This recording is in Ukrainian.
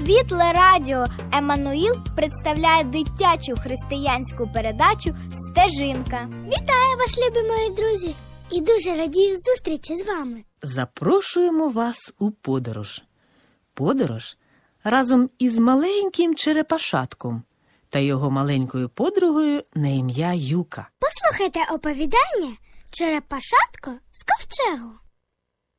Світле радіо Еммануїл представляє дитячу християнську передачу «Стежинка». Вітаю вас, любі мої друзі! І дуже радію зустрічі з вами. Запрошуємо вас у подорож. Подорож разом із маленьким черепашатком та його маленькою подругою на ім'я Юка. Послухайте оповідання «Черепашатко з ковчегу».